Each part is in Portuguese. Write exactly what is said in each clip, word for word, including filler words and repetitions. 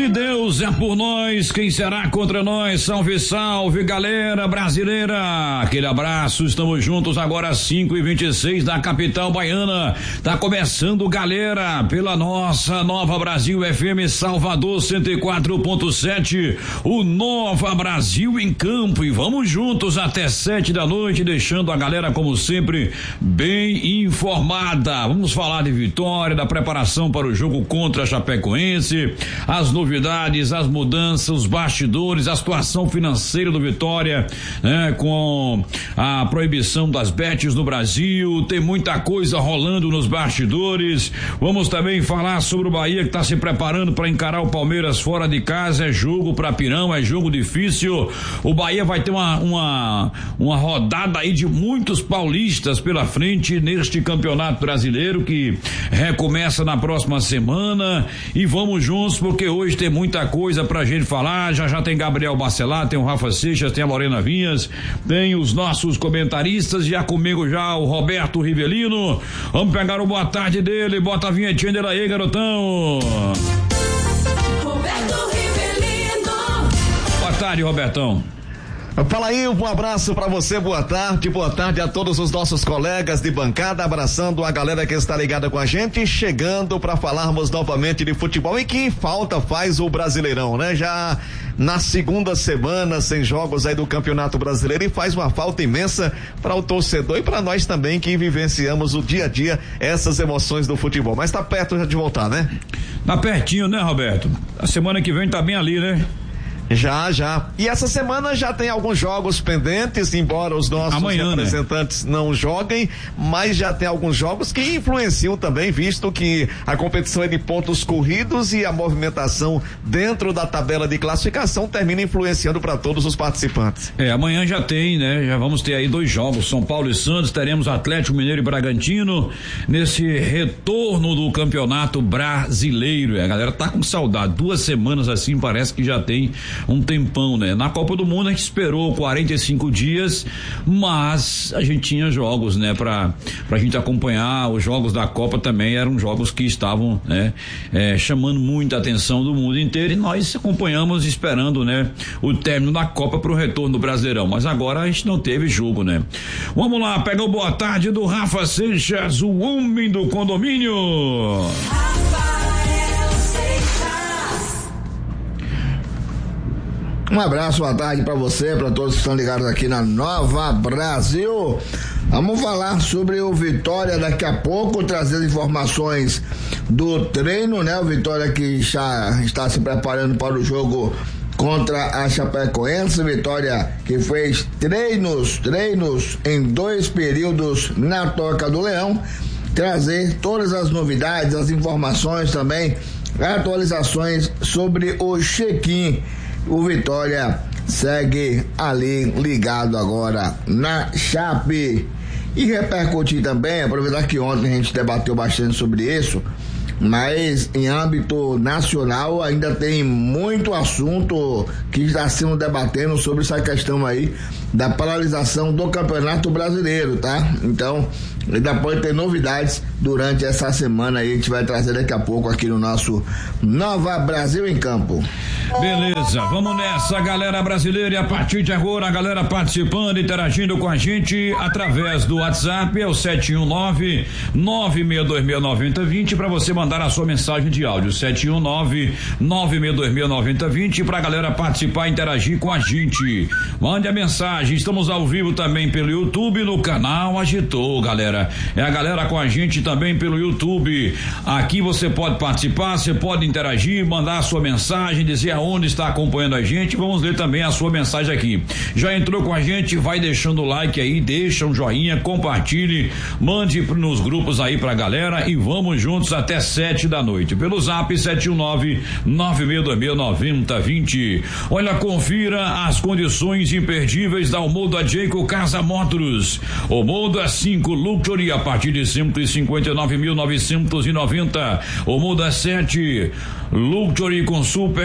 Se Deus é por nós, quem será contra nós? Salve, salve, galera brasileira. Aquele abraço, estamos juntos agora às cinco e vinte e seis da capital baiana. Tá começando, galera, pela nossa Nova Brasil F M Salvador cento e quatro ponto sete, o Nova Brasil em campo, e vamos juntos até sete da noite, deixando a galera, como sempre, bem informada. Vamos falar de vitória, da preparação para o jogo contra a Chapecoense, as novidades, as mudanças, os bastidores, a situação financeira do Vitória, né, com a proibição das bets no Brasil. Tem muita coisa rolando nos bastidores. Vamos também falar sobre o Bahia, que está se preparando para encarar o Palmeiras fora de casa. É jogo para pirão, é jogo difícil. O Bahia vai ter uma, uma, uma rodada aí de muitos paulistas pela frente neste campeonato brasileiro, que recomeça na próxima semana. E vamos juntos, porque hoje tem muita coisa pra gente falar. Já já tem Gabriel Bacelar, tem o Rafa Seixas, tem a Lorena Vinhas, tem os nossos comentaristas, já comigo já o Roberto Rivelino. Vamos pegar o boa tarde dele, bota a vinhetinha dele aí, garotão. Roberto Rivelino. Boa tarde, Robertão. Fala aí, um abraço pra você, boa tarde, boa tarde a todos os nossos colegas de bancada, abraçando a galera que está ligada com a gente, chegando pra falarmos novamente de futebol. E que falta faz o Brasileirão, né? Já na segunda semana sem jogos aí do Campeonato Brasileiro, e faz uma falta imensa para o torcedor e para nós também que vivenciamos o dia a dia essas emoções do futebol. Mas tá perto já de voltar, né? Tá pertinho, né, Roberto? A semana que vem tá bem ali, né? Já, já. E essa semana já tem alguns jogos pendentes, embora os nossos Amanhã, representantes, né, não joguem, mas já tem alguns jogos que influenciam também, visto que a competição é de pontos corridos e a movimentação dentro da tabela de classificação termina influenciando para todos os participantes. É, amanhã já tem, né? Já vamos ter aí dois jogos, São Paulo e Santos, teremos Atlético Mineiro e Bragantino nesse retorno do Campeonato Brasileiro. A galera tá com saudade, duas semanas assim, parece que já tem um tempão, né? Na Copa do Mundo a gente esperou quarenta e cinco dias, mas a gente tinha jogos, né? Pra, pra gente acompanhar. Os jogos da Copa também eram jogos que estavam, né? É, chamando muita atenção do mundo inteiro, e nós acompanhamos esperando, né? O término da Copa pro retorno do Brasileirão, mas agora a gente não teve jogo, né? Vamos lá, pega o boa tarde do Rafa Seixas, o homem do condomínio. Um abraço, boa tarde para você, para todos que estão ligados aqui na Nova Brasil. Vamos falar sobre o Vitória daqui a pouco, trazer informações do treino, né? O Vitória que já está se preparando para o jogo contra a Chapecoense. Vitória que fez treinos, treinos em dois períodos na Toca do Leão. Trazer todas as novidades, as informações também, atualizações sobre o check-in. O Vitória segue ali ligado agora na Chape. E repercutir também, aproveitar que ontem a gente debateu bastante sobre isso, mas em âmbito nacional ainda tem muito assunto que está sendo debatendo sobre essa questão aí da paralisação do Campeonato Brasileiro, tá? Então, ainda pode ter novidades durante essa semana aí, a gente vai trazer daqui a pouco aqui no nosso Nova Brasil em Campo. Beleza, vamos nessa, galera brasileira, e a partir de agora a galera participando, interagindo com a gente através do WhatsApp, é o sete um nove, nove seis dois seis, nove zero dois zero, para você mandar a sua mensagem de áudio, sete um nove, nove seis dois seis, nove zero dois zero, pra galera participar, interagir com a gente. Mande a mensagem, estamos ao vivo também pelo YouTube, no canal Agitou, galera. É a galera com a gente também pelo YouTube. Aqui você pode participar, você pode interagir, mandar a sua mensagem, dizer aonde está acompanhando a gente. Vamos ler também a sua mensagem aqui. Já entrou com a gente? Vai deixando o like aí, deixa um joinha, compartilhe, mande nos grupos aí pra galera e vamos juntos até sete da noite. Pelo zap sete um nove, nove seis dois seis, nove zero dois zero. Olha, confira as condições imperdíveis da Omoda Jayco Casa Motors. Omoda cinco Luxury a partir de cento e cinquenta e nove mil novecentos e noventa. Omoda sete Luxury com super valor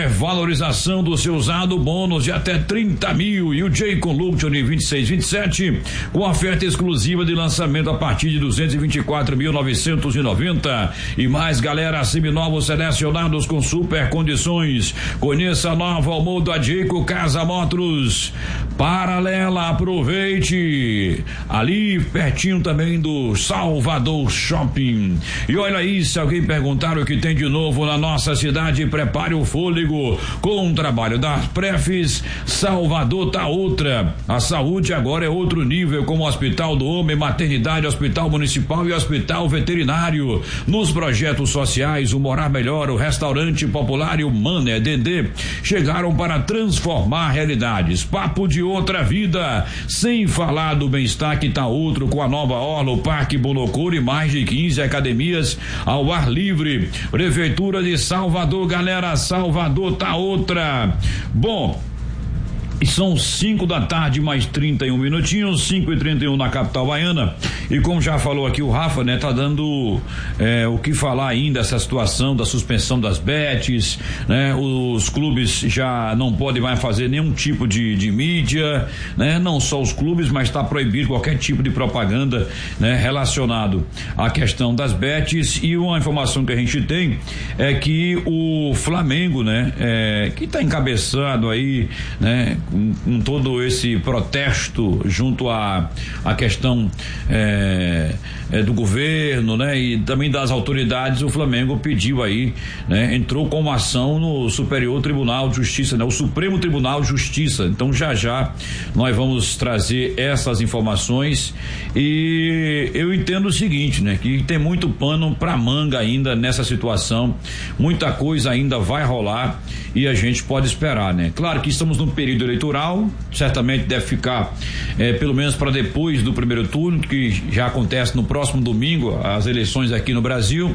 valorização do seu usado, bônus de até trinta mil. E o Jaycon Luxury vinte e seis, vinte e sete, com oferta exclusiva de lançamento a partir de duzentos e vinte e quatro mil novecentos e noventa. E mais, galera, seminovos selecionados com super condições. Conheça a nova Almodo da Jaycon Casa Motors. Paralela, aproveite. Ali, pertinho também do Salvador Shopping. E olha aí, se alguém perguntar o que tem de novo na nossa cidade, prepare o fôlego. Com o trabalho da Prefis, Salvador tá outra. A saúde agora é outro nível, como Hospital do Homem, Maternidade, Hospital Municipal e Hospital Veterinário. Nos projetos sociais, o Morar Melhor, o Restaurante Popular e o Mané Dendê chegaram para transformar realidades. Papo de outra vida, sem falar do bem-estar que tá outro, com a nova orla, o Parque Bonocuro e mais de quinze academias ao ar livre. Prefeitura de Salvador, galera, Salvador tá outra. Bom, e são cinco da tarde, mais trinta e um minutinhos, cinco e trinta e um na capital baiana. E como já falou aqui o Rafa, né, tá dando é, o que falar ainda essa situação da suspensão das bets, né? Os clubes já não podem mais fazer nenhum tipo de, de mídia, né? Não só os clubes, mas está proibido qualquer tipo de propaganda, né, relacionado à questão das bets. E uma informação que a gente tem é que o Flamengo, né, é, que está encabeçado aí, né, Com, com todo esse protesto junto à a, a questão é, é, do governo, né, e também das autoridades, o Flamengo pediu aí, né, entrou com uma ação no Superior Tribunal de Justiça, né, o Supremo Tribunal de Justiça. Então já já nós vamos trazer essas informações. E eu entendo o seguinte, né, que tem muito pano pra manga ainda nessa situação, muita coisa ainda vai rolar e a gente pode esperar, né? Claro que estamos num período eleitoral, certamente deve ficar eh, pelo menos para depois do primeiro turno, que já acontece no próximo domingo, as eleições aqui no Brasil.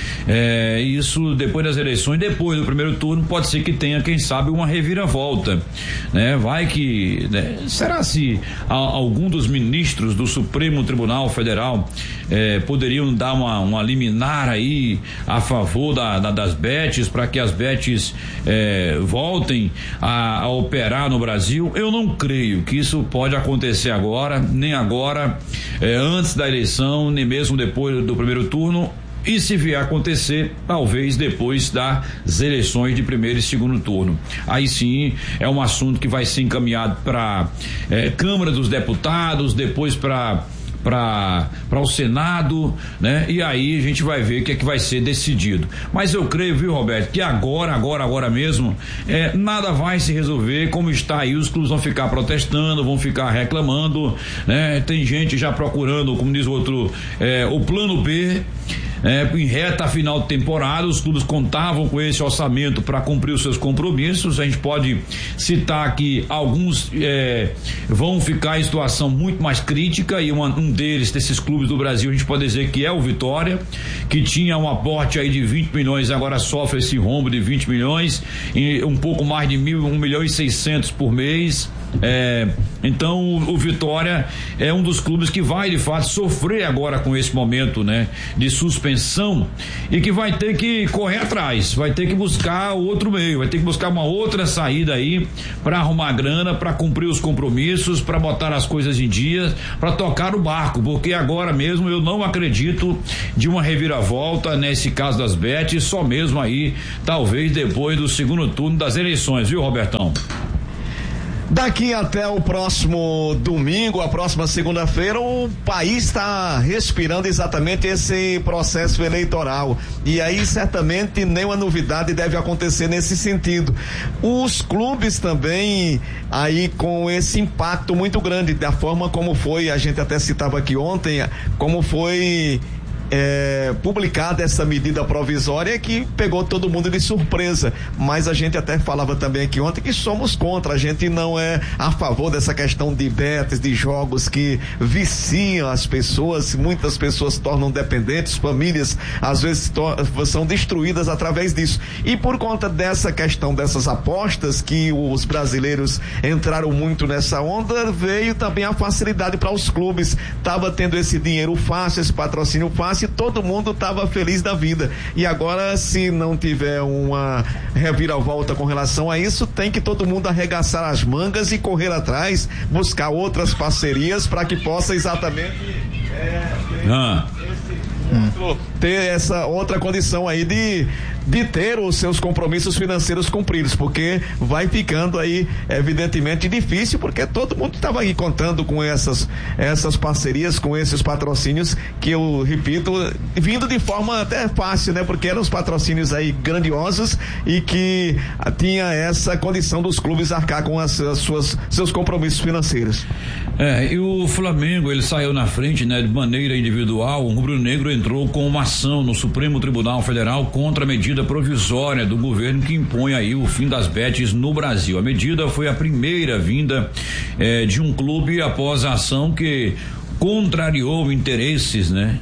Eh, isso depois das eleições, depois do primeiro turno, pode ser que tenha, quem sabe, uma reviravolta, né? Vai que, né? Será se a, algum dos ministros do Supremo Tribunal Federal eh, poderiam dar uma, uma liminar aí a favor da, da, das bets, para que as bets eh, voltem a, a operar no Brasil? Eu não creio que isso pode acontecer agora, nem agora, eh, antes da eleição, nem mesmo depois do primeiro turno. E se vier a acontecer, talvez depois das eleições de primeiro e segundo turno. Aí sim é um assunto que vai ser encaminhado para eh, Câmara dos Deputados, depois para para para o Senado, né? E aí a gente vai ver o que é que vai ser decidido. Mas eu creio, viu, Roberto, que agora, agora, agora mesmo, é, nada vai se resolver como está aí. Os clubes vão ficar protestando, vão ficar reclamando, né? Tem gente já procurando, como diz o outro, é, o plano B. É, em reta final de temporada, os clubes contavam com esse orçamento para cumprir os seus compromissos. A gente pode citar que alguns é, vão ficar em situação muito mais crítica, e uma, um deles, desses clubes do Brasil, a gente pode dizer que é o Vitória, que tinha um aporte aí de vinte milhões, agora sofre esse rombo de vinte milhões, e um pouco mais de mil, um milhão e seiscentos por mês. É, então o, o Vitória é um dos clubes que vai de fato sofrer agora com esse momento, né, de suspensão, e que vai ter que correr atrás, vai ter que buscar outro meio, vai ter que buscar uma outra saída aí para arrumar grana, para cumprir os compromissos, para botar as coisas em dia, para tocar o barco, porque agora mesmo eu não acredito de uma reviravolta nesse caso das bets, só mesmo aí talvez depois do segundo turno das eleições, viu, Robertão? Daqui até o próximo domingo, a próxima segunda-feira, o país está respirando exatamente esse processo eleitoral. E aí, certamente, nenhuma novidade deve acontecer nesse sentido. Os clubes também, aí, com esse impacto muito grande, da forma como foi, a gente até citava aqui ontem, como foi É, publicada essa medida provisória que pegou todo mundo de surpresa, mas a gente até falava também aqui ontem que somos contra, a gente não é a favor dessa questão de betas, de jogos que viciam as pessoas, muitas pessoas se tornam dependentes, famílias às vezes to- são destruídas através disso, e por conta dessa questão dessas apostas que os brasileiros entraram muito nessa onda, veio também a facilidade para os clubes, tava tendo esse dinheiro fácil, esse patrocínio fácil, empate, todo mundo estava feliz da vida. E agora, se não tiver uma reviravolta com relação a isso, tem que todo mundo arregaçar as mangas e correr atrás, buscar outras parcerias para que possa exatamente é, ah. esse, ter essa outra condição aí de de ter os seus compromissos financeiros cumpridos, porque vai ficando aí evidentemente difícil, porque todo mundo estava aí contando com essas essas parcerias, com esses patrocínios que eu repito, vindo de forma até fácil, né? Porque eram os patrocínios aí grandiosos e que ah, tinha essa condição dos clubes arcar com as, as suas seus compromissos financeiros. É, e o Flamengo, ele saiu na frente, né, de maneira individual. O rubro-negro entrou com uma ação no Supremo Tribunal Federal contra a medida provisória do governo que impõe aí o fim das bets no Brasil. A medida foi a primeira vinda eh, de um clube após a ação que contrariou interesses, né,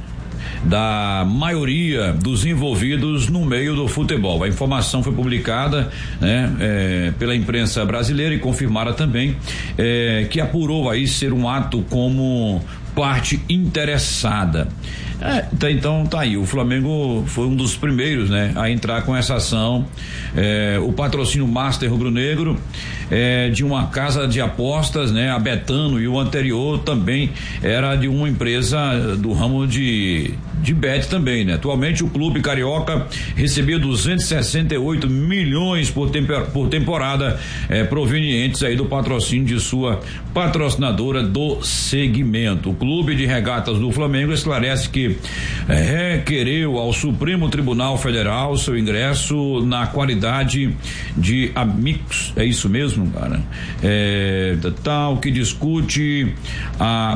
da maioria dos envolvidos no meio do futebol. A informação foi publicada, né, é, pela imprensa brasileira e confirmada também, é, que apurou aí ser um ato como parte interessada. É, tá, então tá aí, o Flamengo foi um dos primeiros, né, a entrar com essa ação. É, o patrocínio Master Rubro-Negro é de uma casa de apostas, né, a Betano, e o anterior também era de uma empresa do ramo de de bet também, né? Atualmente o clube carioca recebia duzentos e sessenta e oito milhões por, temper, por temporada, eh, provenientes aí do patrocínio de sua patrocinadora do segmento. O clube de regatas do Flamengo esclarece que eh, requereu ao Supremo Tribunal Federal seu ingresso na qualidade de amigos, é isso mesmo, cara? É, tal que discute a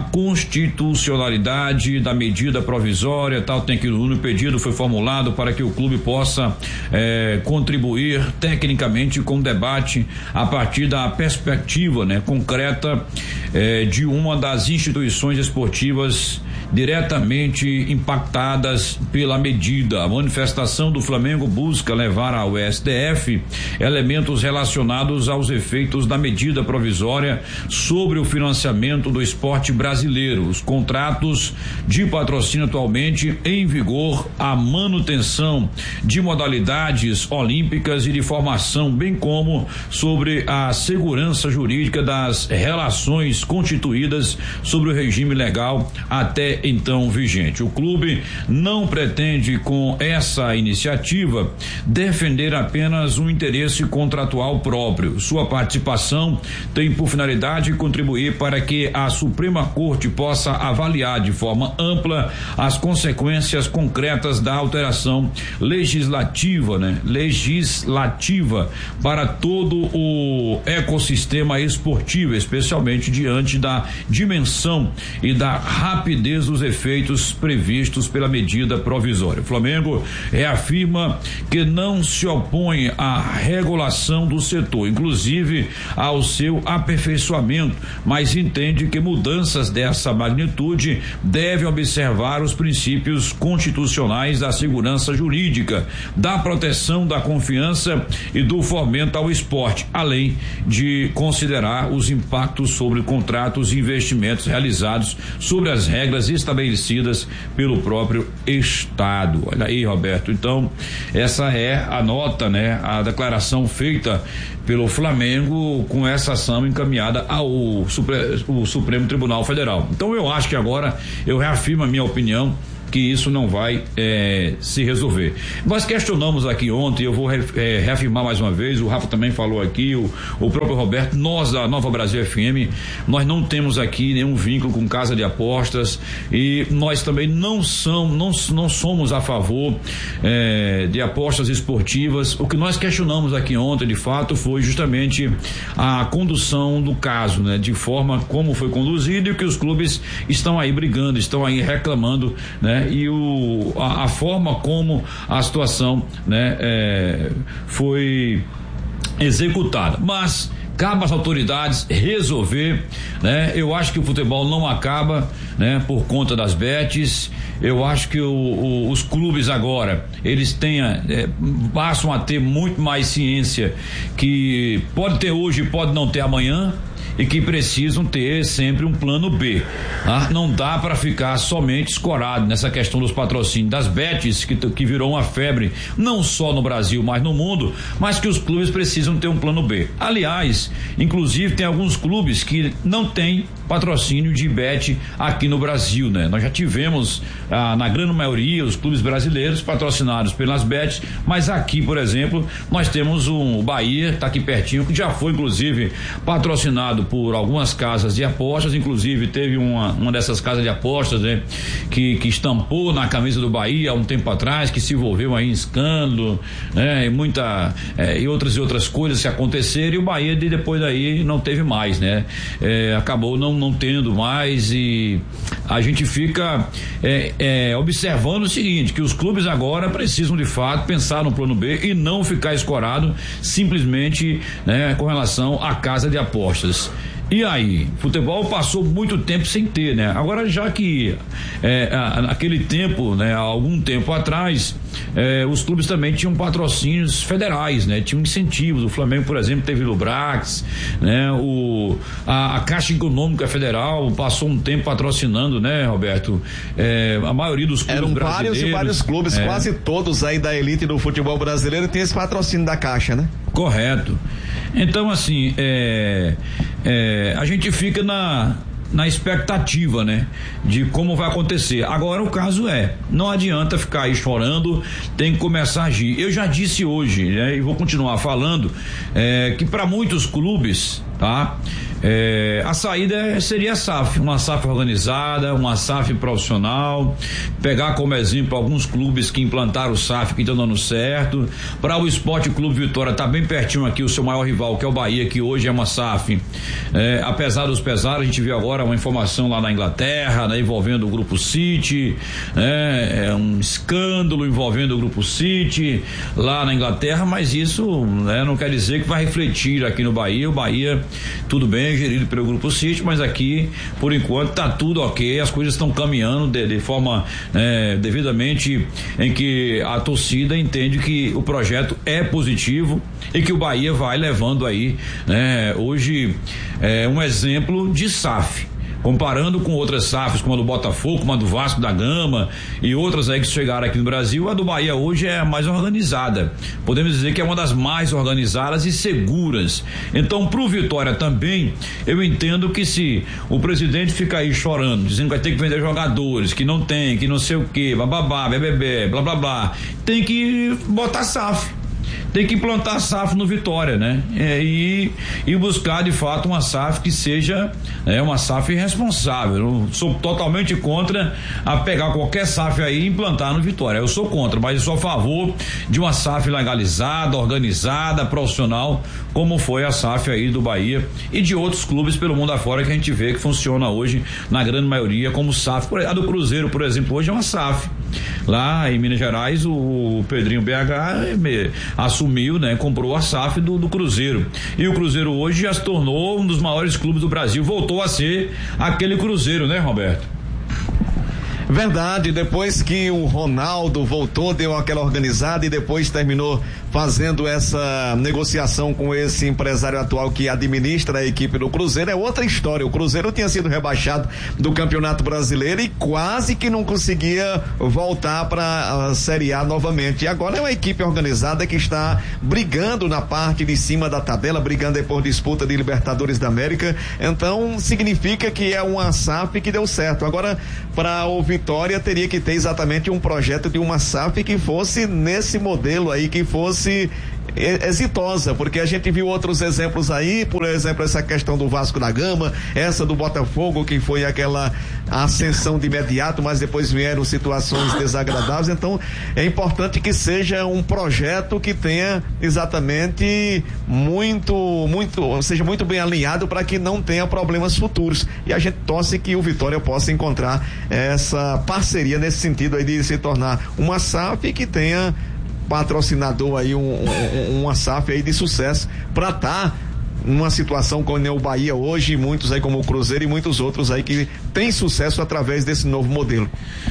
constitucionalidade da medida provisória, tal, tem que o pedido foi formulado para que o clube possa eh, contribuir tecnicamente com o debate a partir da perspectiva, né, concreta eh, de uma das instituições esportivas diretamente impactadas pela medida. A manifestação do Flamengo busca levar ao S T F elementos relacionados aos efeitos da medida provisória sobre o financiamento do esporte brasileiro, os contratos de patrocínio atualmente em vigor, a manutenção de modalidades olímpicas e de formação, bem como sobre a segurança jurídica das relações constituídas sobre o regime legal até então vigente. O clube não pretende com essa iniciativa defender apenas um interesse contratual próprio. Sua participação tem por finalidade contribuir para que a Suprema Corte possa avaliar de forma ampla as consequências concretas da alteração legislativa, né? Legislativa para todo o ecossistema esportivo, especialmente diante da dimensão e da rapidez dos efeitos previstos pela medida provisória. O Flamengo reafirma que não se opõe à regulação do setor, inclusive ao seu aperfeiçoamento, mas entende que mudanças dessa magnitude devem observar os princípios constitucionais da segurança jurídica, da proteção da confiança e do fomento ao esporte, além de considerar os impactos sobre contratos e investimentos realizados sobre as regras estabelecidas pelo próprio Estado. Olha aí, Roberto, então essa é a nota, né, a declaração feita pelo Flamengo com essa ação encaminhada ao Supre- o Supremo Tribunal Federal. Então eu acho que agora eu reafirmo a minha opinião que isso não vai é, se resolver. Nós questionamos aqui ontem, eu vou re, é, reafirmar mais uma vez, o Rafa também falou aqui, o, o próprio Roberto, nós da Nova Brasil F M, nós não temos aqui nenhum vínculo com casa de apostas e nós também não, são, não, não somos a favor é, de apostas esportivas. O que nós questionamos aqui ontem, de fato, foi justamente a condução do caso, né? De forma como foi conduzido e que os clubes estão aí brigando, estão aí reclamando, né? E o, a, a forma como a situação, né, é, foi executada. Mas cabe às autoridades resolver, né? Eu acho que o futebol não acaba, né, por conta das bets. Eu acho que o, o, os clubes agora, eles tenham, é, passam a ter muito mais ciência que pode ter hoje, pode não ter amanhã. e que precisam ter sempre um plano B. Tá? Não dá para ficar somente escorado nessa questão dos patrocínios das bets, que, que virou uma febre, não só no Brasil, mas no mundo, mas que os clubes precisam ter um plano B. Aliás, inclusive tem alguns clubes que não têm patrocínio de bet aqui no Brasil, né? Nós já tivemos, ah, na grande maioria, os clubes brasileiros patrocinados pelas bets, mas aqui, por exemplo, nós temos um, o Bahia, tá aqui pertinho, que já foi, inclusive, patrocinado por algumas casas de apostas, inclusive teve uma, uma dessas casas de apostas, né? Que, que estampou na camisa do Bahia há um tempo atrás, que se envolveu aí em escândalo, né? E muita, é, e outras e outras coisas que aconteceram, e o Bahia de, depois daí não teve mais, né? É, acabou não não tendo mais, e a gente fica é, é, observando o seguinte, que os clubes agora precisam de fato pensar no plano B e não ficar escorado simplesmente, né, com relação à casa de apostas. E aí, futebol passou muito tempo sem ter, né? Agora, já que é, a, aquele tempo, né, há algum tempo atrás, é, os clubes também tinham patrocínios federais, né? Tinham incentivos. O Flamengo, por exemplo, teve Lubrax, né? O, a, a Caixa Econômica Federal passou um tempo patrocinando, né, Roberto? É, a maioria dos clubes Eram brasileiros. vários e vários clubes, é. quase todos aí da elite do futebol brasileiro tem esse patrocínio da Caixa, né? Correto. Então, assim, é, é, a gente fica na, na expectativa, né, de como vai acontecer. Agora, o caso é, não adianta ficar aí chorando, tem que começar a agir. Eu já disse hoje, né, e vou continuar falando, é, que para muitos clubes, tá? É, a saída seria a S A F, uma S A F organizada, uma S A F profissional, pegar como exemplo alguns clubes que implantaram o S A F que estão dando certo. Para o Esporte Clube Vitória, tá bem pertinho aqui o seu maior rival, que é o Bahia, que hoje é uma S A F, é, apesar dos pesares. A gente viu agora uma informação lá na Inglaterra, né, envolvendo o Grupo City, né, é um escândalo envolvendo o Grupo City lá na Inglaterra, mas isso, né, não quer dizer que vai refletir aqui no Bahia. O Bahia, tudo bem, gerido pelo Grupo City, mas aqui, por enquanto, tá tudo ok, as coisas estão caminhando de, de forma é, devidamente, em que a torcida entende que o projeto é positivo e que o Bahia vai levando aí, né, hoje, é, um exemplo de S A F. Comparando com outras S A Fs, como a do Botafogo, como a do Vasco da Gama e outras aí que chegaram aqui no Brasil, a do Bahia hoje é a mais organizada. Podemos dizer que é uma das mais organizadas e seguras. Então, pro Vitória também, eu entendo que se o presidente ficar aí chorando, dizendo que vai ter que vender jogadores, que não tem, que não sei o que, bababá, bebê, blá blá blá, tem que botar S A F. Tem que implantar a S A F no Vitória, né? É, e, e buscar de fato uma S A F que seja, é, uma S A F responsável. Eu sou totalmente contra a pegar qualquer S A F aí e implantar no Vitória. Eu sou contra, mas eu sou a favor de uma S A F legalizada, organizada, profissional, como foi a S A F aí do Bahia e de outros clubes pelo mundo afora que a gente vê que funciona hoje na grande maioria como S A F. A do Cruzeiro, por exemplo, hoje é uma S A F. Lá em Minas Gerais, o Pedrinho B H assumiu, né? Comprou a S A F do, do Cruzeiro. E o Cruzeiro hoje já se tornou um dos maiores clubes do Brasil. Voltou a ser aquele Cruzeiro, né, Roberto? Verdade, depois que o Ronaldo voltou, deu aquela organizada e depois terminou fazendo essa negociação com esse empresário atual que administra a equipe do Cruzeiro, é outra história. O Cruzeiro tinha sido rebaixado do Campeonato Brasileiro e quase que não conseguia voltar para a Série A novamente. E agora é uma equipe organizada que está brigando na parte de cima da tabela, brigando por disputa de Libertadores da América. Então significa que é uma S A F que deu certo. Agora, para o Vitória, teria que ter exatamente um projeto de uma S A F que fosse nesse modelo aí, que fosse exitosa, porque a gente viu outros exemplos aí, por exemplo, essa questão do Vasco da Gama, essa do Botafogo, que foi aquela ascensão de imediato, mas depois vieram situações desagradáveis. Então é importante que seja um projeto que tenha exatamente muito, muito, seja muito bem alinhado para que não tenha problemas futuros, e a gente torce que o Vitória possa encontrar essa parceria nesse sentido aí de se tornar uma S A F que tenha patrocinador aí, um, um, uma S A F aí de sucesso, para estar tá numa situação como o Bahia hoje, muitos aí como o Cruzeiro e muitos outros aí que tem sucesso através desse novo modelo.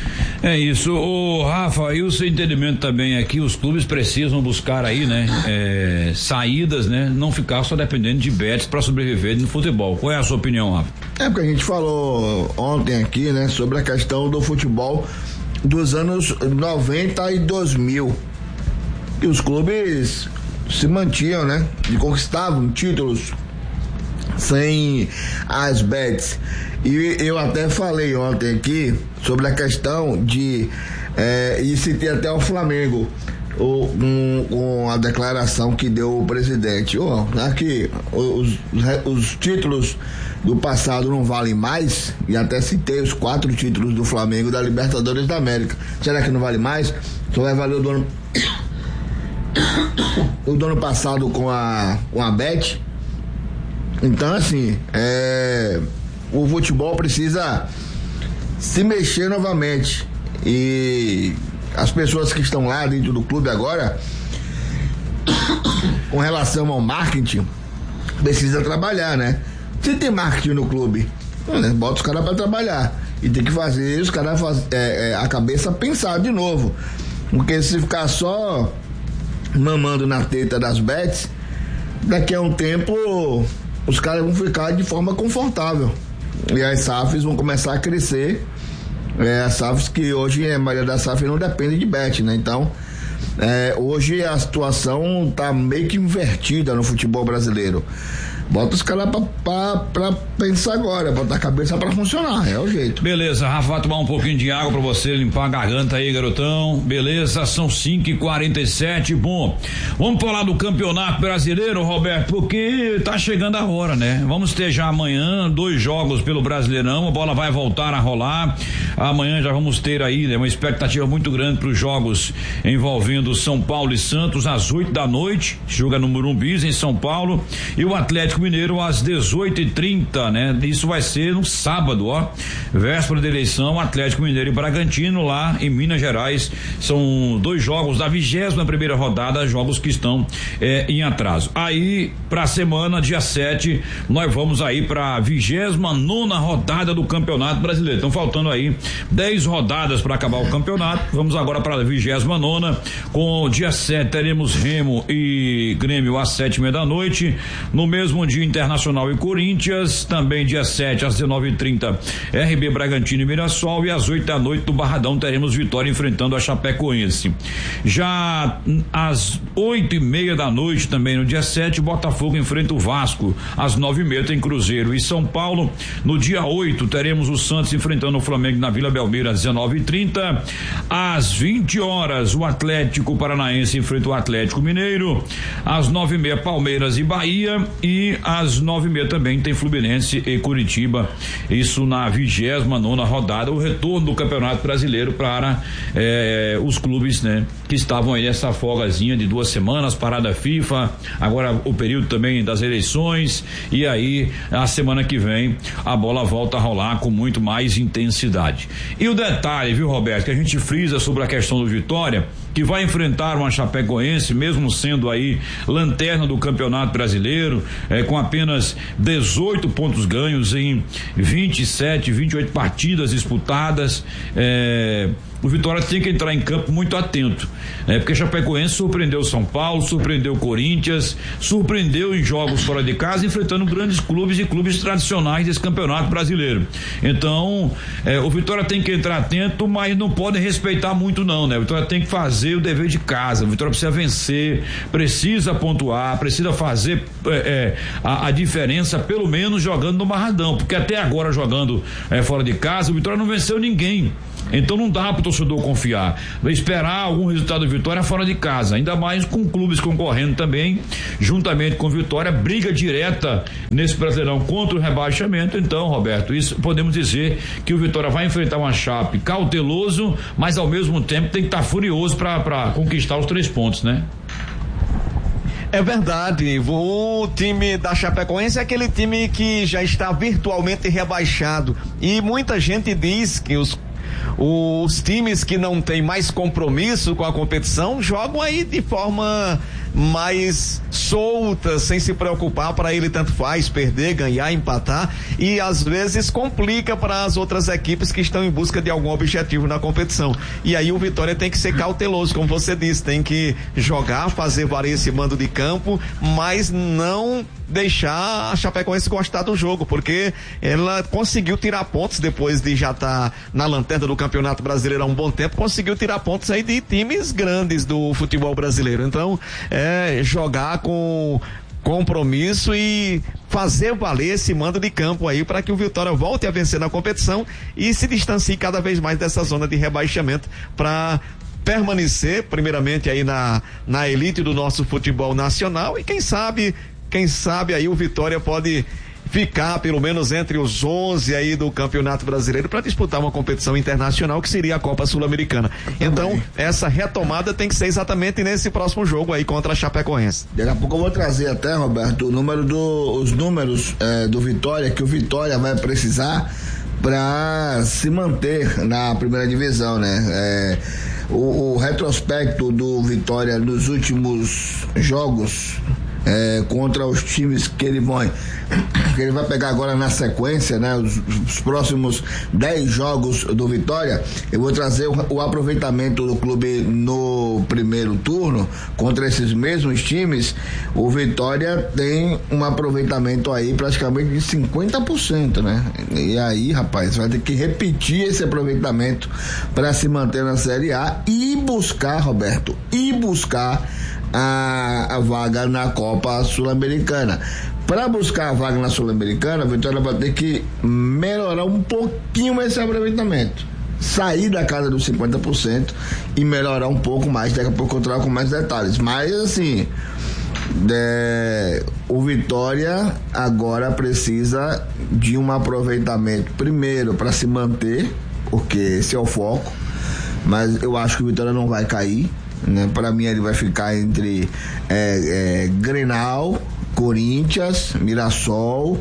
É isso, o Rafa, e o seu entendimento também aqui, os clubes precisam buscar aí, né, é, saídas, né, não ficar só dependendo de bets para sobreviver no futebol. Qual é a sua opinião, Rafa? É porque a gente falou ontem aqui, né, sobre a questão do futebol dos anos noventa e dois mil, que os clubes se mantinham, né, e conquistavam títulos sem as bets. E eu até falei ontem aqui sobre a questão de é, e citei até o Flamengo o, um, com a declaração que deu o presidente. Oh, aqui os, os títulos do passado não valem mais, e até citei os quatro títulos do Flamengo da Libertadores da América. Será que não vale mais? Só vai valer o do ano o do ano passado com a com a Bet. Então, assim, é, o futebol precisa se mexer novamente, e as pessoas que estão lá dentro do clube agora, com relação ao marketing, precisa trabalhar, né? Se tem marketing no clube, né, bota os caras para trabalhar, e tem que fazer os caras faz, é, é, a cabeça pensar de novo, porque se ficar só mamando na teta das bets, daqui a um tempo os caras vão ficar de forma confortável e as S A Fs vão começar a crescer. É, as S A Fs que hoje a maioria das S A Fs não depende de bet, né? Então é, hoje a situação tá meio que invertida no futebol brasileiro. Bota os caras pra, pra, pra pensar agora, botar a cabeça pra funcionar, é o jeito. Beleza, Rafa, vai tomar um pouquinho de água pra você limpar a garganta aí, garotão. Beleza, são cinco e quarenta e sete. Bom, vamos falar do Campeonato Brasileiro, Roberto, porque tá chegando a hora, né? Vamos ter já amanhã dois jogos pelo Brasileirão, a bola vai voltar a rolar. Amanhã já vamos ter aí, né, uma expectativa muito grande pros jogos envolvendo São Paulo e Santos às oito da noite. Joga no Morumbis, em São Paulo, e o Atlético Mineiro às dezoito e trinta, né? Isso vai ser no sábado, ó, véspera da eleição. Atlético Mineiro e Bragantino lá em Minas Gerais. São dois jogos da vigésima primeira rodada, jogos que estão é, em atraso. Aí, pra semana, dia sete, nós vamos aí pra vigésima nona rodada do Campeonato Brasileiro. Estão faltando aí dez rodadas para acabar o campeonato. Vamos agora para a vigésima nona. Com dia sete teremos Remo e Grêmio às sete e meia da noite. No mesmo dia, Internacional e Corinthians, também dia sete às dezenove e trinta, R B Bragantino e Mirassol, e às oito da noite do Barradão teremos Vitória enfrentando a Chapecoense. Já às oito e meia da noite, também no dia sete, Botafogo enfrenta o Vasco. Às nove e meia tem Cruzeiro e São Paulo. No dia oito teremos o Santos enfrentando o Flamengo na Vila Belmiro às dezenove e trinta. Às vinte horas, o Atlético Paranaense enfrenta o Atlético Mineiro. Às nove e meia, Palmeiras e Bahia. E às nove e meia também tem Fluminense e Curitiba, isso na vigésima nona rodada, o retorno do Campeonato Brasileiro para eh, os clubes, né, que estavam aí nessa folgazinha de duas semanas, parada FIFA, agora o período também das eleições, e aí a semana que vem a bola volta a rolar com muito mais intensidade. E o detalhe, viu, Roberto, que a gente frisa sobre a questão do Vitória, que vai enfrentar uma Chapecoense, mesmo sendo aí lanterna do Campeonato Brasileiro, eh, com apenas dezoito pontos ganhos em vinte e sete, vinte e oito partidas disputadas. Eh, o Vitória tem que entrar em campo muito atento, né? Porque a Chapecoense surpreendeu São Paulo, surpreendeu o Corinthians, surpreendeu em jogos fora de casa, enfrentando grandes clubes e clubes tradicionais desse Campeonato Brasileiro. Então, eh, o Vitória tem que entrar atento, mas não pode respeitar muito não, né? O Vitória tem que fazer o dever de casa, o Vitória precisa vencer, precisa pontuar, precisa fazer eh, eh, a, a diferença, pelo menos jogando no Barradão, porque até agora jogando eh, fora de casa, o Vitória não venceu ninguém. Então não dá para o torcedor confiar, vai esperar algum resultado do Vitória fora de casa, ainda mais com clubes concorrendo também, juntamente com Vitória, briga direta nesse Brasileirão contra o rebaixamento. Então, Roberto, isso podemos dizer que o Vitória vai enfrentar uma Chape cauteloso, mas ao mesmo tempo tem que estar tá furioso para conquistar os três pontos, né? É verdade, o time da Chapecoense é aquele time que já está virtualmente rebaixado, e muita gente diz que os os times que não têm mais compromisso com a competição jogam aí de forma mais solta, sem se preocupar, para ele tanto faz perder, ganhar, empatar, e às vezes complica para as outras equipes que estão em busca de algum objetivo na competição. E aí o Vitória tem que ser cauteloso, como você disse, tem que jogar, fazer valer esse mando de campo, mas não deixar a Chapecoense gostar do jogo, porque ela conseguiu tirar pontos depois de já estar tá na lanterna do Campeonato Brasileiro há um bom tempo, conseguiu tirar pontos aí de times grandes do futebol brasileiro. Então, é jogar com compromisso e fazer valer esse mando de campo aí para que o Vitória volte a vencer na competição e se distancie cada vez mais dessa zona de rebaixamento para permanecer primeiramente aí na, na elite do nosso futebol nacional, e quem sabe Quem sabe aí o Vitória pode ficar pelo menos entre os onze aí do Campeonato Brasileiro para disputar uma competição internacional que seria a Copa Sul-Americana. Então, essa retomada tem que ser exatamente nesse próximo jogo aí contra a Chapecoense. Daqui a pouco eu vou trazer até, Roberto, o número do, os números é, do Vitória, que o Vitória vai precisar para se manter na primeira divisão, né? É, o, o retrospecto do Vitória nos últimos jogos É, contra os times que ele vai que ele vai pegar agora na sequência, né? Os, os próximos dez jogos do Vitória, eu vou trazer o, o aproveitamento do clube no primeiro turno contra esses mesmos times. O Vitória tem um aproveitamento aí praticamente de cinquenta por cento, né? E aí, rapaz, vai ter que repetir esse aproveitamento para se manter na Série A e buscar, Roberto, e buscar A, a vaga na Copa Sul-Americana. Para buscar a vaga na Sul-Americana, a Vitória vai ter que melhorar um pouquinho esse aproveitamento, sair da casa dos cinquenta por cento e melhorar um pouco mais. Daqui a pouco eu trago com mais detalhes, mas assim, é, o Vitória agora precisa de um aproveitamento primeiro para se manter, porque esse é o foco, mas eu acho que o Vitória não vai cair, né? Para mim ele vai ficar entre é, é, Grenal, Corinthians, Mirassol,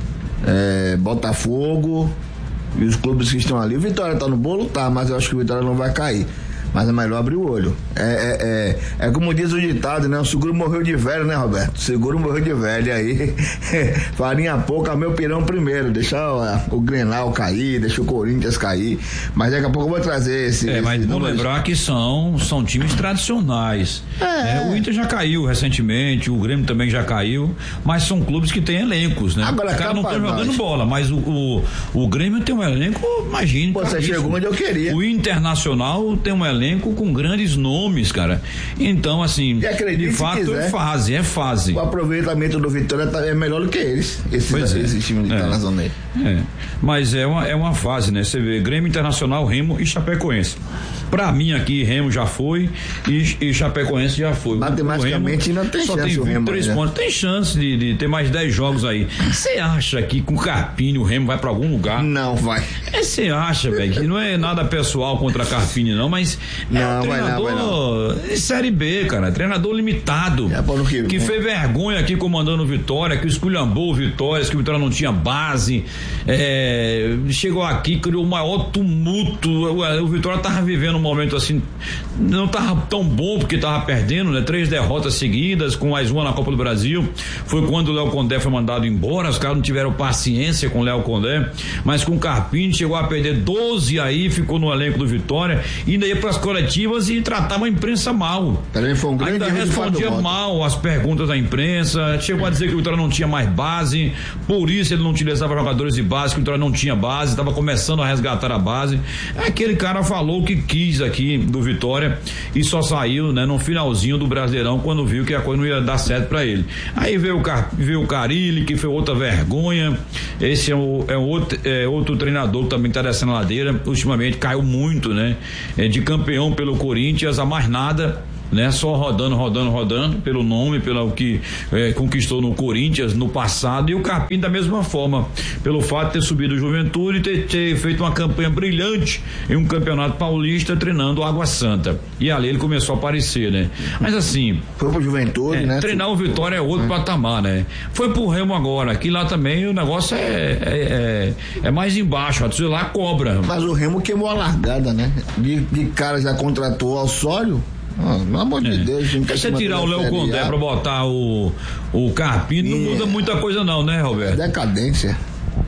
é, Botafogo e os clubes que estão ali. O Vitória tá no bolo, tá, mas eu acho que o Vitória não vai cair. Mas é melhor abrir o olho. É, é, é, é como diz o ditado, né? O seguro morreu de velho, né, Roberto? O seguro morreu de velho. Aí, farinha pouca, meu pirão primeiro. Deixa o, o Grenal cair, deixa o Corinthians cair. Mas daqui a pouco eu vou trazer esse. É, mas vamos lembrar que são, são times tradicionais. É. É, o Inter já caiu recentemente, o Grêmio também já caiu. Mas são clubes que têm elencos, né? Agora, os caras não estão jogando bola, mas o, o, o Grêmio tem um elenco, imagine. Pô, você chegou onde eu queria. O Internacional tem um elenco com grandes nomes, cara. Então, assim, de fato é fase, é fase. O aproveitamento do Vitória é melhor do que eles. Esse, é. esse time que é. tá na zona aí. É. Mas é uma, é uma fase, né? Você vê Grêmio, Internacional, Remo e Chapecoense. Pra mim aqui, Remo já foi e, e Chapecoense já foi. Matematicamente não tem só chance. Tem vinte e três pontos. Tem chance de, de ter mais dez jogos aí. Você acha que com o Carpini o Remo vai pra algum lugar? Não vai. Você acha, velho, que não é nada pessoal contra a Carpini, não, mas é não, um treinador vai não, vai não. de Série B, cara. Treinador limitado. É bom que, que fez vergonha aqui comandando o Vitória, que esculhambou o Vitória, que o Vitória não tinha base. É, chegou aqui, criou o maior tumulto. O, o Vitória tava vivendo um momento assim, não tava tão bom porque tava perdendo, né? Três derrotas seguidas, com mais uma na Copa do Brasil. Foi quando o Léo Condé foi mandado embora, os caras não tiveram paciência com o Léo Condé, mas com o Carpini chegou a perder doze aí, ficou no elenco do Vitória, ainda ia pras coletivas e tratava a imprensa mal. Também foi um grande ainda respondia mal as perguntas da imprensa, chegou a dizer que o Vitória não tinha mais base, por isso ele não utilizava jogadores de base, que o Vitória não tinha base, estava começando a resgatar a base. Aquele cara falou o que quis aqui do Vitória e só saiu, né, no finalzinho do Brasileirão, quando viu que a coisa não ia dar certo pra ele. Aí veio o, Car, veio o Carilli, que foi outra vergonha. Esse é, o, é, outro, é outro treinador que também tá descendo a ladeira, ultimamente caiu muito, né, é, de campeão pelo Corinthians a mais nada, né? Só rodando, rodando, rodando, pelo nome, pelo que é, conquistou no Corinthians no passado, e o Carpini da mesma forma, pelo fato de ter subido o Juventude e ter, ter feito uma campanha brilhante em um campeonato paulista treinando o Água Santa, e ali ele começou a aparecer, né? Mas assim, foi pro Juventude, é, né? Treinar o Vitória é outro é. patamar, né? Foi pro Remo agora, que lá também o negócio é é, é, é mais embaixo, a lá cobra. Mas o Remo queimou a largada, né? De, de cara já contratou o Osório, Ah, pelo amor de é. Deus, gente. Se você tirar o Léo Condé pra botar o, o Carpini, não muda muita coisa não, né, Roberto? É decadência.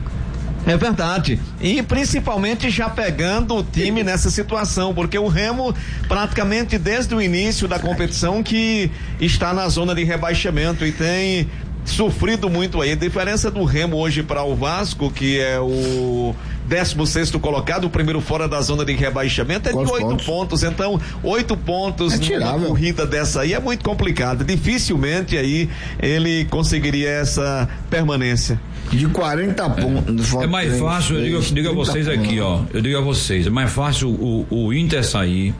É verdade, e principalmente já pegando o time nessa situação, porque o Remo praticamente desde o início da competição que está na zona de rebaixamento e tem sofrido muito aí. A diferença do Remo hoje para o Vasco, que é o décimo sexto colocado, o primeiro fora da zona de rebaixamento, é Quantos de oito pontos? pontos. Então, oito pontos é numa corrida dessa aí é muito complicado. Dificilmente aí ele conseguiria essa permanência. De quarenta pontos. É mais fácil, eu digo, eu digo a vocês aqui, ó. Eu digo a vocês, é mais fácil o, o Inter sair,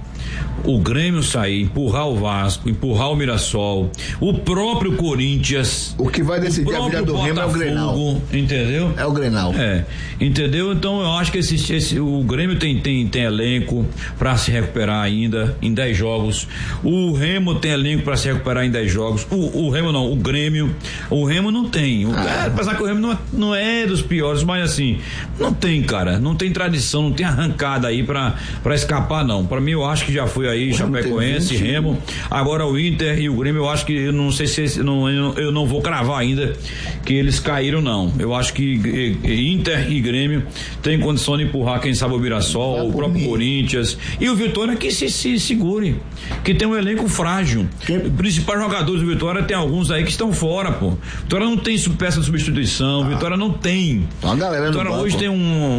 o Grêmio sair, empurrar o Vasco, empurrar o Mirassol, o próprio Corinthians. O que vai decidir a vida do Remo é o Grenal. Entendeu? É o Grenal. É. Entendeu? Então eu acho que esse, esse, o Grêmio tem, tem, tem elenco pra se recuperar ainda em dez jogos. O Remo tem elenco pra se recuperar em dez jogos. O, o Remo não, o Grêmio. O Remo não tem. O, ah. é, apesar que o Remo não é, não é dos piores, mas assim, não tem, cara. Não tem tradição, não tem arrancada aí pra, pra escapar, não. Pra mim, eu acho que já foi aí, Chapecoense, Remo. Agora o Inter e o Grêmio, eu acho que, eu não sei se, não, eu não vou cravar ainda que eles caíram, não. Eu acho que Inter e Grêmio tem condição de empurrar, quem sabe, o Mirassol, o próprio mim. Corinthians. E o Vitória que se, se segure, que tem um elenco frágil. Os principais jogadores do Vitória tem alguns aí que estão fora, pô. Vitória não tem peça de substituição, ah. Vitória não tem. Então a galera Vitória hoje tem um,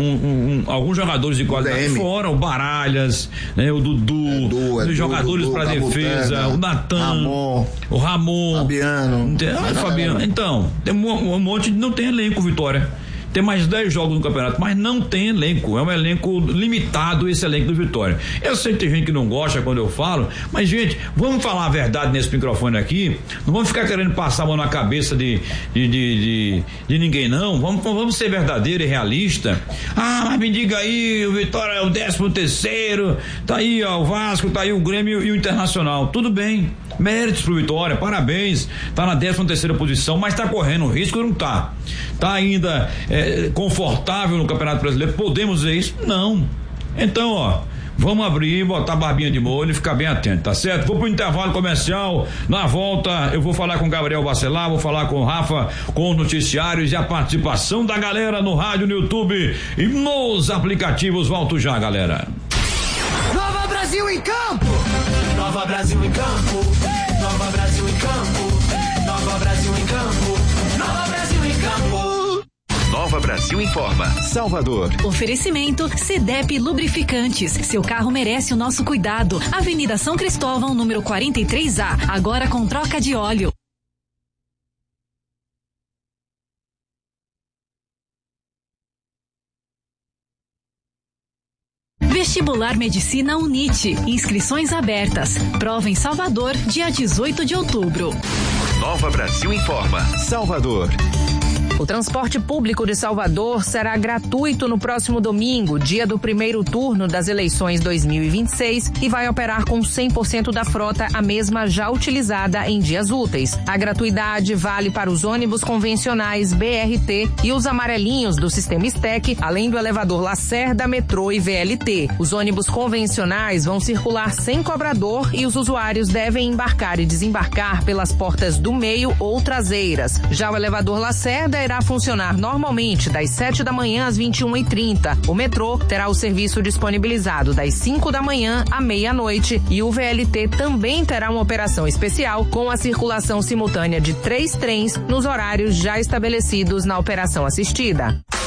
um, um, alguns jogadores de qualidade fora, o Baralhas, né, o Dudu, é, du, é, os jogadores para defesa, o Natan, o Ramon, Fabiano. Ah, Fabiano. Então, tem um, um monte de, não tem elenco, Vitória. Tem mais dez jogos no campeonato, mas não tem elenco. É um elenco limitado, esse elenco do Vitória. Eu sei que tem gente que não gosta quando eu falo, mas, gente, vamos falar a verdade nesse microfone aqui. Não vamos ficar querendo passar a mão na cabeça de, de, de, de, de ninguém, não. Vamos, vamos ser verdadeiro e realista. Ah, mas me diga aí, o Vitória é o décimo terceiro, tá aí, ó, o Vasco, tá aí o Grêmio e o Internacional. Tudo bem. Méritos pro Vitória, parabéns. Tá na décima terceira posição, mas tá correndo risco ou não tá? Tá ainda é, confortável no Campeonato Brasileiro? Podemos dizer isso? Não. Então, ó, vamos abrir, botar a barbinha de molho e ficar bem atento, tá certo? Vou pro intervalo comercial. Na volta, eu vou falar com o Gabriel Bacelar, vou falar com o Rafa, com os noticiários e a participação da galera no rádio, no YouTube e nos aplicativos. Volto já, galera. Nova Brasil em campo! Nova Brasil em campo! Nova Brasil em campo! Nova Brasil em campo! Nova Brasil em campo! Nova Brasil informa. Salvador. Oferecimento Cedep Lubrificantes. Seu carro merece o nosso cuidado. Avenida São Cristóvão, número quarenta e três A. Agora com troca de óleo. Vestibular Medicina UNIT. Inscrições abertas. Prova em Salvador, dia dezoito de outubro. Nova Brasil informa. Salvador. O transporte público de Salvador será gratuito no próximo domingo, dia do primeiro turno das eleições dois mil e vinte e seis, e vai operar com cem por cento da frota, a mesma já utilizada em dias úteis. A gratuidade vale para os ônibus convencionais B R T e os amarelinhos do sistema STEC, além do elevador Lacerda, metrô e V L T. Os ônibus convencionais vão circular sem cobrador e os usuários devem embarcar e desembarcar pelas portas do meio ou traseiras. Já o elevador Lacerda irá funcionar normalmente das sete da manhã às vinte e uma e trinta. O metrô terá o serviço disponibilizado das cinco da manhã à meia-noite e o V L T também terá uma operação especial com a circulação simultânea de três trens nos horários já estabelecidos na operação assistida.